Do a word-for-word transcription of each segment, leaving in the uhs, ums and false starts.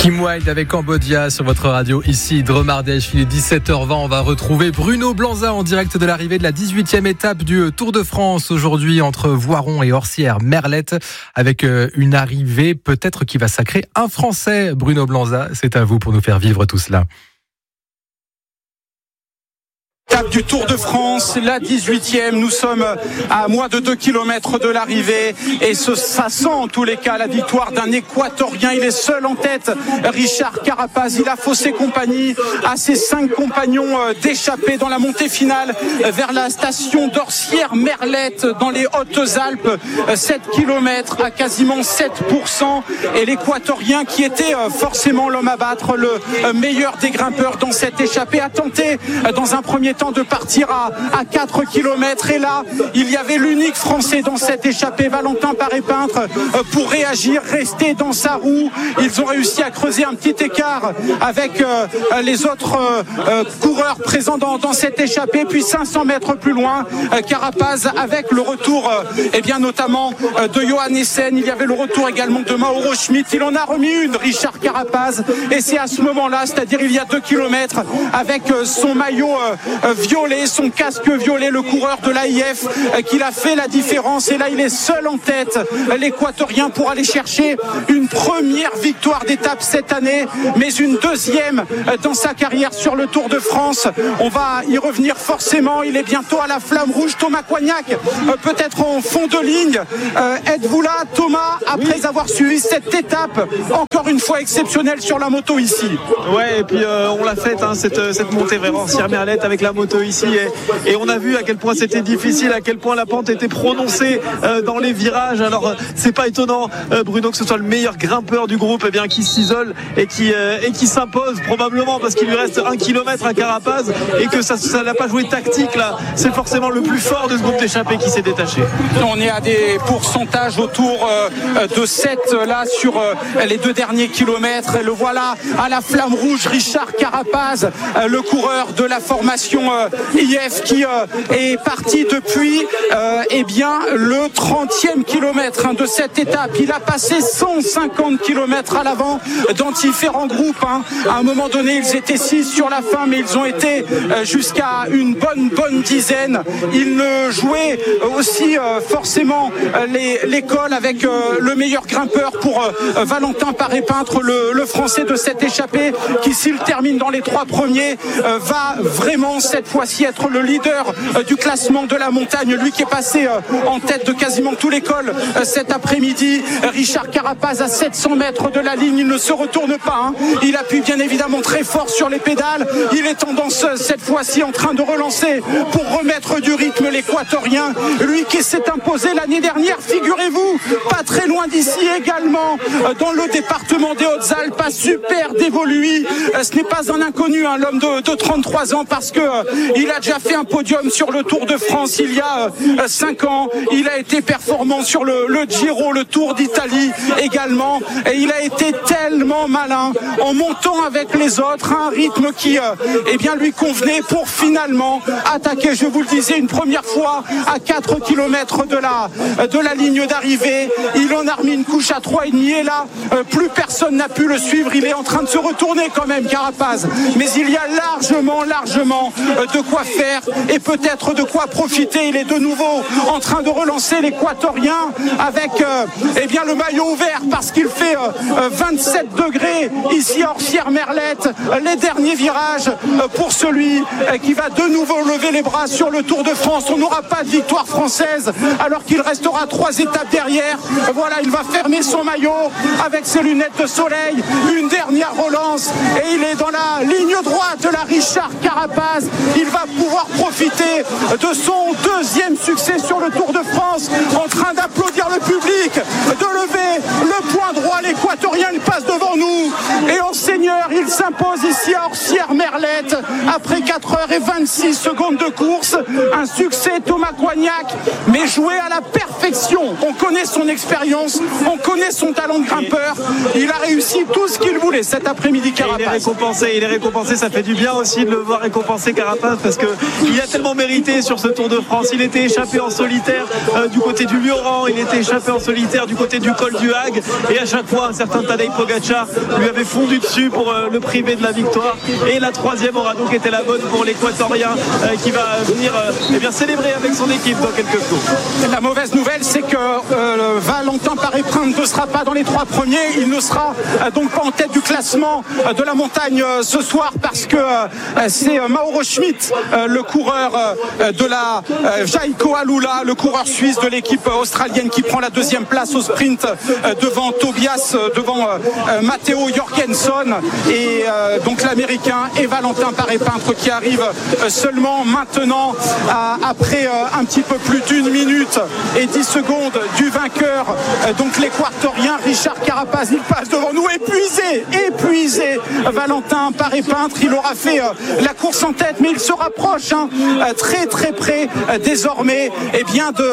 Kim Wilde avec Cambodia sur votre radio, ici Dromardèche. Il est dix-sept heures vingt, on va retrouver Bruno Blanza en direct de l'arrivée de la dix-huitième étape du Tour de France aujourd'hui entre Voiron et Orsières-Merlette, avec une arrivée peut-être qui va sacrer un Français. Bruno Blanza, c'est à vous pour nous faire vivre tout cela. Étape du Tour de France, la dix-huitième, nous sommes à moins de deux kilomètres de l'arrivée et ce, ça sent en tous les cas la victoire d'un Équatorien. Il est seul en tête, Richard Carapaz. Il a faussé compagnie à ses cinq compagnons d'échappée dans la montée finale vers la station d'Orsières-Merlette dans les Hautes-Alpes. sept kilomètres à quasiment sept pour cent et l'Équatorien qui était forcément l'homme à battre, le meilleur des grimpeurs dans cette échappée, a tenté dans un premier temps de partir à, à quatre kilomètres et là il y avait l'unique Français dans cette échappée, Valentin Paré-Peintre, pour réagir, rester dans sa roue. Ils ont réussi à creuser un petit écart avec euh, les autres euh, coureurs présents dans, dans cette échappée, puis cinq cents mètres plus loin, euh, Carapaz avec le retour euh, eh bien notamment euh, de Johan Essen. Il y avait le retour également de Mauro Schmitt. Il en a remis une, Richard Carapaz, et c'est à ce moment-là, c'est-à-dire il y a deux kilomètres, avec euh, son maillot euh, violet, son casque violet, le coureur de l'A I F qu'il a fait la différence. Et là il est seul en tête, l'Équatorien, pour aller chercher une première victoire d'étape cette année, mais une deuxième dans sa carrière sur le Tour de France. On va y revenir forcément. Il est bientôt à la flamme rouge. Thomas Coignac peut-être en fond de ligne. Euh, êtes-vous là, Thomas, après oui. avoir suivi cette étape encore une fois exceptionnelle sur la moto ici? Ouais, et puis euh, on l'a faite hein, cette, cette montée vers Orsières-Merlette avec la moto ici, et, et on a vu à quel point c'était difficile, à quel point la pente était prononcée euh, dans les virages. Alors euh, c'est pas étonnant, euh, Bruno, que ce soit le meilleur grimpeur du groupe, eh bien, qui s'isole et qui, euh, et qui s'impose probablement parce qu'il lui reste un kilomètre à Carapaz et que ça ça n'a pas joué tactique là. C'est forcément le plus fort de ce groupe d'échappés qui s'est détaché. On est à des pourcentages autour euh, de sept là sur euh, les deux derniers kilomètres, et le voilà à la flamme rouge, Richard Carapaz, euh, le coureur de la formation euh, I F qui euh, est parti depuis euh, eh bien le trentième kilomètre hein, de cette étape. Il a passé cent cinquante kilomètres à l'avant dans différents groupes hein. À un moment donné ils étaient six sur la fin, mais ils ont été euh, jusqu'à une bonne bonne dizaine. Il ne jouait aussi euh, forcément euh, les, l'école avec euh, le meilleur grimpeur pour euh, Valentin Paré-Peintre, le, le Français de cette échappée, qui s'il termine dans les trois premiers euh, va vraiment cette fois-ci être le leader euh, du classement de la montagne, lui qui est passé euh, en tête de quasiment tous les cols euh, cet après-midi. Richard Carapaz à sept cents mètres de la ligne, il ne se retourne pas hein. Il appuie bien évidemment très fort sur les pédales. Il est tendance cette fois-ci en train de relancer pour remettre du rythme l'Équatorien, lui qui s'est imposé l'année dernière, figurez-vous, pas très loin d'ici également, dans le département des Hautes-Alpes, à Super Dévoluy. Ce n'est pas un inconnu hein, l'homme de, de trente-trois ans, parce que euh, il a déjà fait un podium sur le Tour de France il y a euh, cinq ans. Il a été performant sur le, le Giro, le Tour d'Italie également, et il a été tellement malin en montant avec les autres, un rythme qui euh, eh bien lui convenait pour finalement attaquer, je vous le disais, une première fois à quatre kilomètres de la, de la ligne d'arrivée. Il en a remis une couche à trois virgule cinq et là euh, plus personne n'a pu le suivre. Il est en train de se retourner quand même, Carapaz, mais il y a largement largement euh, de quoi faire et peut-être de quoi profiter. Il est de nouveau en train de relancer l'Équatorien avec euh, eh bien le maillot ouvert, parce qu'il fait euh, vingt-sept degrés ici à Orsières-Merlette. Les derniers virages euh, pour celui euh, qui va de nouveau lever les bras sur le Tour de France. On n'aura pas de victoire française alors qu'il restera trois étapes derrière. Voilà, il va fermer son maillot avec ses lunettes de soleil. Une dernière relance et il est dans la ligne droite de la Richard Carapaz. Il va pouvoir profiter de son deuxième succès sur le Tour de France, en train d'applaudir le public, de lever le poing droit. L'Équatorien, il passe devant nous et en seigneur meilleur. Il s'impose ici à Orsières-Merlette après quatre heures et vingt-six secondes de course. Un succès Thomas Coignac, mais joué à la perfection. On connaît son expérience, on connaît son talent de grimpeur. Il a réussi tout ce qu'il voulait cet après-midi, Carapace. Il est récompensé, il est récompensé. Ça fait du bien aussi de le voir récompenser, Carapace, parce qu'il a tellement mérité sur ce Tour de France. Il était échappé en solitaire euh, du côté du Lioran, il était échappé en solitaire du côté du col du Hague, et à chaque fois un certain Tadej Pogačar lui avait fondu dessus pour euh, le priver de la victoire. Et la troisième aura donc été la bonne pour l'Équatorien euh, qui va venir euh, eh bien, célébrer avec son équipe dans quelques jours. La mauvaise nouvelle, c'est que euh, Valentin Paré-Prince ne sera pas dans les trois premiers. Il ne sera euh, donc pas en tête du classement euh, de la montagne euh, ce soir, parce que euh, c'est euh, Mauro Schmidt, euh, le coureur euh, de la euh, Jaiko Alula, le coureur suisse de l'équipe euh, australienne, qui prend la deuxième place au sprint euh, devant Tobias, euh, devant euh, Matteo Jorgensen, et euh, donc l'américain, et Valentin Paré-Prince qui arrive euh, seulement maintenant à, après euh, un petit peu plus d'une minute et dix secondes du vainqueur, euh, donc l'équatorien Richard Carapaz. Il passe devant nous, épuisé, épuisé Valentin Paré-Prince. Il aura fait euh, la course en tête, mais il se rapproche hein, euh, très très près euh, désormais eh bien, de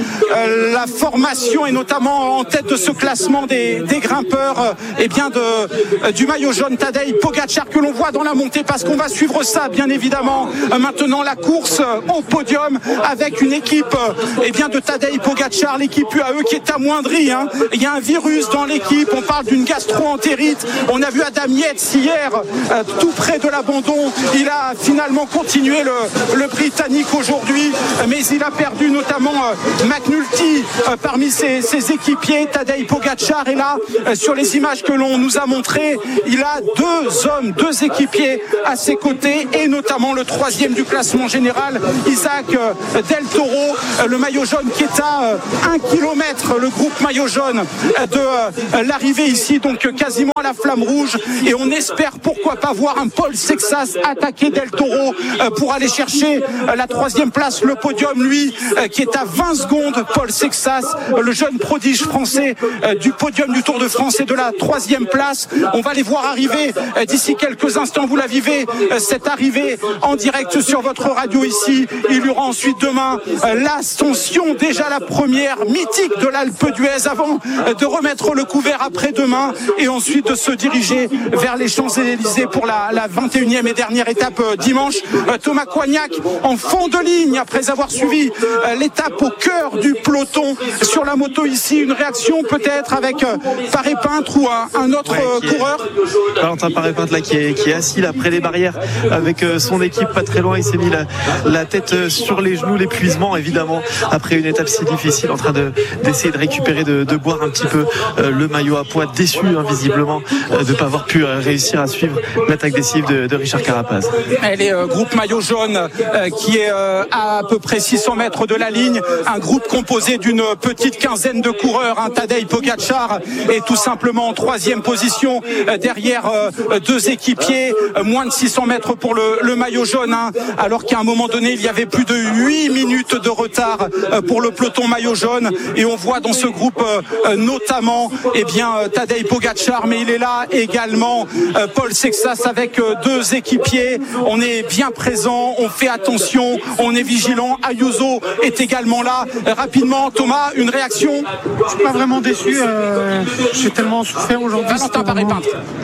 euh, la formation, et notamment en tête de ce classement des, des grimpeurs euh, eh bien de, euh, du maillot jaune, Tadej Pogačar, que l'on voit dans la montée, parce qu'on va suivre ça bien évidemment euh, maintenant, la course euh, au podium avec une équipe euh, eh bien, de Tadej Pogačar, l'équipe U A E qui est amoindrie hein. Il y a un virus dans l'équipe, on parle d'une gastro-entérite. On a vu Adam Yates hier euh, tout près de l'abandon. Il a finalement continué le, le Britannique aujourd'hui, mais il a perdu notamment euh, McNulty euh, parmi ses, ses équipiers. Tadej Pogačar est là euh, sur les images que l'on nous a montrées. Il a deux hommes, deux équipiers à ses côtés, et notamment le troisième du classement général, Isaac euh, Del Toro, euh, le maillot jaune, qui est à euh, un kilomètre, le groupe maillot jaune, euh, de euh, l'arrivée ici, donc euh, quasiment à la flamme rouge. Et on espère pourquoi pas voir un Paul Sexas attaquer Del Toro euh, pour aller chercher euh, la troisième place, le podium, lui euh, qui est à vingt secondes. Paul Sexas, euh, le jeune prodige français euh, du podium du Tour de France et de la troisième place. On va les voir arriver euh, d'ici quelques instants. Vous la vivez, euh, cette arrivée en direct sur votre radio ici. Il y aura ensuite demain euh, l'ascension, déjà la première mythique de l'Alpe d'Huez, avant euh, de remettre le couvert après-demain, et ensuite de se diriger vers les Champs-Élysées pour la, la vingt et unième et dernière étape euh, dimanche. Euh, Thomas Coignac en fond de ligne après avoir suivi euh, l'étape au cœur du peloton sur la moto ici. Une réaction peut-être avec euh, Paré-Prince ou un, un autre euh, ouais, coureur. Est, Valentin Paré-Prince là qui est, qui est assis là près des barrières avec euh, son équipe pas très loin. Il s'est mis la, la tête euh, sur les genoux, l'épuisement évidemment après une étape si difficile, en train de, d'essayer de récupérer, de, de boire un petit peu euh, le maillot à poids, déçu hein, visiblement euh, de ne pas avoir pu euh, réussir à suivre l'attaque décisive de, de Richard Carapaz. Elle est euh, groupe maillot jaune euh, qui est euh, à, à peu près six cents mètres de la ligne, un groupe composé d'une petite quinzaine de coureurs. hein. Tadej Pogačar est tout simplement en troisième position euh, derrière euh, deux équipiers, euh, moins de six cents mètres pour le, le maillot jaune, hein, alors qu'à un moment donné il y avait plus de huit minutes de retard euh, pour le peloton maillot jaune, et on voit dans ce groupe euh, notamment eh bien, euh, Tadej Pogačar, mais il est là également euh, Paul Sexas avec euh, deux équipiers. On est bien présent, on fait attention, on est vigilant. Ayuso est également là. Euh, rapidement, Thomas, une réaction? Je suis pas vraiment déçu, euh, j'ai tellement souffert aujourd'hui. Valentin Paré-Prince.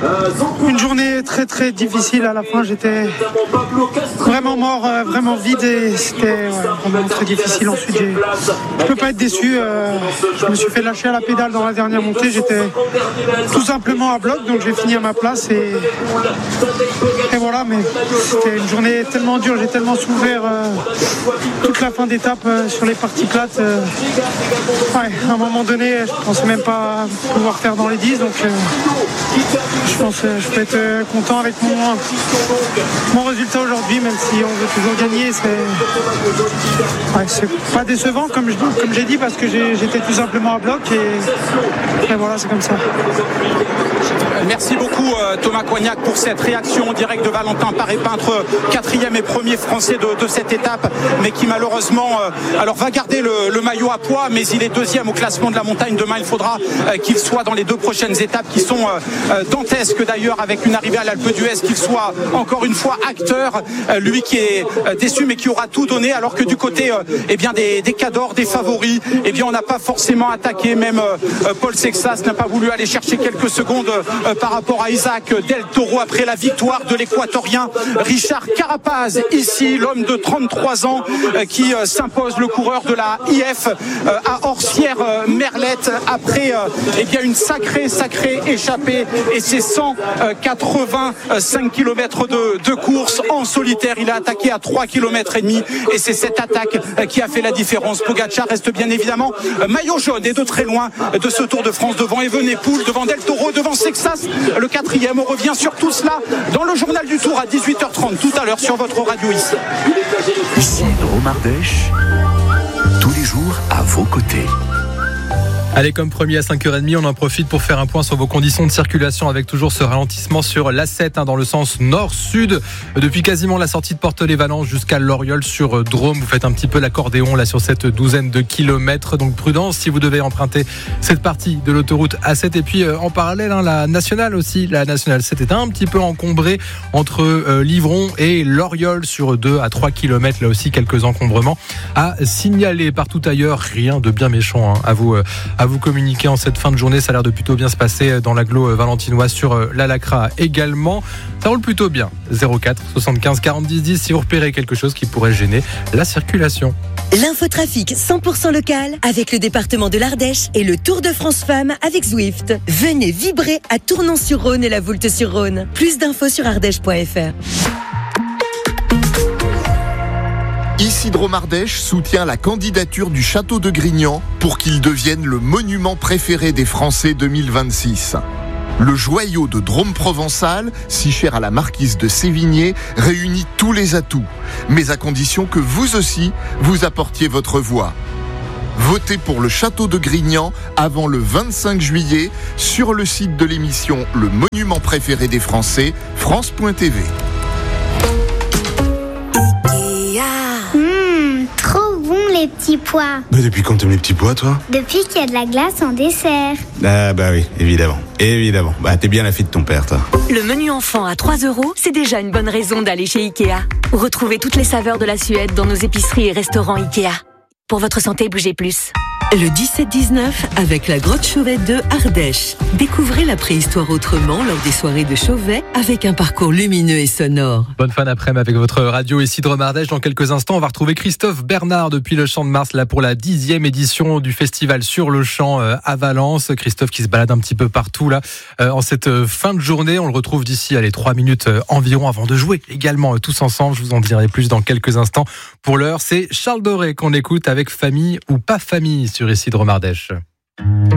Une journée très très difficile à la fin, j'étais vraiment mort, euh, vraiment vide, et c'était ouais, vraiment très difficile. Ensuite, j'ai... je peux pas être déçu, euh, je me suis fait lâcher à la pédale dans la dernière montée, j'étais tout simplement à bloc, donc j'ai fini à ma place, et, et voilà, mais c'était une journée tellement dure, j'ai tellement souffert euh, toute la fin d'étape euh, sur les parties plates. Euh, ouais, à un moment donné, je pensais même pas pouvoir faire dans les dix, donc euh, je pense que je peux être euh, content avec mon, mon résultat aujourd'hui, même si on veut toujours gagner. C'est, ouais, c'est pas décevant, comme, je, comme j'ai dit, parce que j'ai, j'étais tout simplement à bloc, et, et voilà, c'est comme ça. Merci beaucoup Thomas Coignac pour cette réaction en direct de Valentin Paré-Peintre, quatrième et premier français de, de cette étape, mais qui malheureusement alors va garder le, le maillot à poids, mais il est deuxième au classement de la montagne. Demain il faudra qu'il soit dans les deux prochaines étapes qui sont dantesques d'ailleurs, avec une arrivée à l'Alpe d'Huez, qu'il soit encore une fois acteur, lui qui est déçu mais qui aura tout donné, alors que du côté eh bien des, des cadors, des favoris, eh bien on n'a pas forcément attaqué. Même Paul Sexas n'a pas voulu aller chercher quelques secondes par rapport à Isaac Del Toro après la victoire de l'équatorien Richard Carapaz. Ici, l'homme de trente-trois ans qui s'impose, le coureur de la I F à Orsières-Merlette après eh bien une sacrée, sacrée échappée, et c'est cent quatre-vingt-cinq kilomètres de, de course en solitaire. Il a attaqué à trois kilomètres et demi et c'est cette attaque qui a fait la différence. Pogacar reste bien évidemment maillot jaune et de très loin de ce Tour de France, devant Evenepoel, devant Del Toro, devant Sexas, le quatrième. On revient sur tout cela dans le journal du Tour à dix-huit heures trente tout à l'heure sur votre radio ici. Ici Drôme Ardèche, tous les jours à vos côtés. Allez, comme promis à cinq heures trente, on en profite pour faire un point sur vos conditions de circulation, avec toujours ce ralentissement sur l'A sept hein, dans le sens nord-sud, depuis quasiment la sortie de Porte-les-Valences jusqu'à Loriol sur Drôme. Vous faites un petit peu l'accordéon là sur cette douzaine de kilomètres, donc prudence si vous devez emprunter cette partie de l'autoroute A sept. Et puis euh, en parallèle, hein, la nationale aussi, la nationale sept est un petit peu encombrée entre euh, Livron et Loriol sur deux à trois kilomètres. Là aussi, quelques encombrements à signaler. Partout ailleurs, rien de bien méchant hein, à vous euh, à vous communiquer en cette fin de journée. Ça a l'air de plutôt bien se passer dans l'agglo valentinoise sur l'Alacra également. Ça roule plutôt bien. zéro quatre soixante-quinze quarante dix dix si vous repérez quelque chose qui pourrait gêner la circulation. L'infotrafic cent pour cent local avec le département de l'Ardèche et le Tour de France Femmes avec Zwift. Venez vibrer à Tournon-sur-Rhône et la Voulte-sur-Rhône. Plus d'infos sur ardèche point f r. Ici Drôme Ardèche soutient la candidature du château de Grignan pour qu'il devienne le monument préféré des Français deux mille vingt-six. Le joyau de Drôme provençal, si cher à la marquise de Sévigné, réunit tous les atouts, mais à condition que vous aussi, vous apportiez votre voix. Votez pour le château de Grignan avant le vingt-cinq juillet sur le site de l'émission Le monument préféré des Français, France point t v. Les petits pois. Mais depuis quand t'aimes les petits pois, toi? Depuis qu'il y a de la glace en dessert. Ah bah oui, évidemment, évidemment. Bah t'es bien la fille de ton père, toi. Le menu enfant à trois euros, c'est déjà une bonne raison d'aller chez Ikea. Retrouvez toutes les saveurs de la Suède dans nos épiceries et restaurants Ikea. Pour votre santé, bougez plus. Le dix-sept dix-neuf avec la grotte Chauvet de Ardèche. Découvrez la préhistoire autrement lors des soirées de Chauvet avec un parcours lumineux et sonore. Bonne fin d'après-midi avec votre radio ici Drôme Ardèche. Dans quelques instants, on va retrouver Christophe Bernard depuis le Champ de Mars là pour la dixième édition du festival Sur le Champ à Valence. Christophe qui se balade un petit peu partout là en cette fin de journée. On le retrouve d'ici à les trois minutes environ avant de jouer également tous ensemble. Je vous en dirai plus dans quelques instants. Pour l'heure, c'est Charles Doré qu'on écoute avec Famille ou pas famille sur ici Drôme Ardèche.